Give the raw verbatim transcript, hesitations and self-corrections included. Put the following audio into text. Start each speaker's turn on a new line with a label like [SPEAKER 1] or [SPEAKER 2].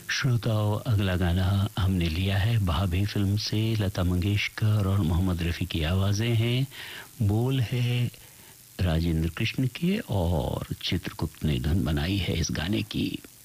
[SPEAKER 1] श्रोताओं, अगला गाना हमने लिया है भाभी फिल्म से। लता मंगेशकर और मोहम्मद रफ़ी की आवाज़ें हैं, बोल है राजेंद्र कृष्ण के और चित्रगुप्त ने धुन बनाई है इस गाने की।